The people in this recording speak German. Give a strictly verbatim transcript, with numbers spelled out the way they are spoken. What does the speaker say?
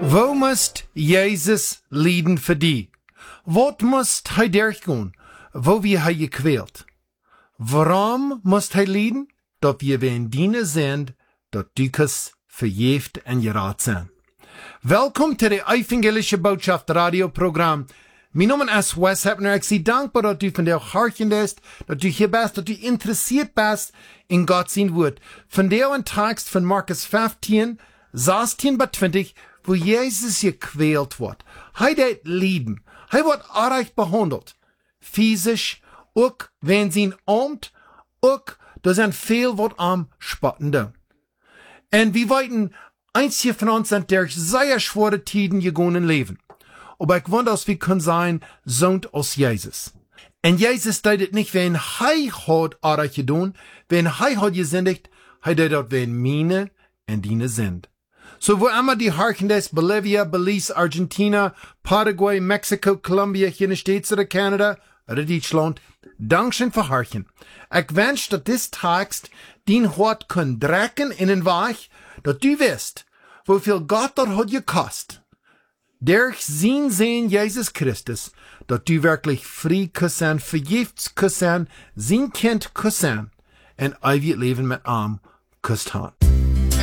Wo musst Jesus lijden für die? Wat musst hij durchgehen, wo wir hij gequält? Warum musst hij lijden? Dat wir wen dienen sind, dat du kannst verjeft en geraad zijn. Welkom to de Evangelische Botschaft radioprogram. Mijn naam is Wes Hepner. Ik zie dankbaar dat u van de hartje bent, dat u hier bent, dat u interessiert bent in Gott zijn woord. Van de een tekst van Markus fifteen, zestien bis twintig, wo Jesus gequält wordt. Hij deed lijden. Hij wordt erg behandeld. Physisch, ook wenn zijn amt, ook er zijn veel wat am spottende. En we weten, einzige von uns sind durch sehr schwere Tiden gegangen leben. Aber ich wundere, dass wir können sein, Sohn aus Jesus. Und Jesus deed het nicht, wenn hij hat arg gedaan, wenn hij hat gesündigt, hij deed dat, wenn meine und deine sind. So wo immer die Harken des Bolivia, Belize, Argentina, Paraguay, Mexico, Colombia, United States oder Canada, oder Deutschland, Dankeschön für Harken. Ich wünsche, dass this Text den Hort kann drecken in den Weich, dass du weißt, wofür Gott dort hat gekost. Durch sein Sehen Jesus Christus, dass du wirklich frei küssen, vergifts küssen, sein Kind küssen, und ewig Leben mit ihm küsst haben.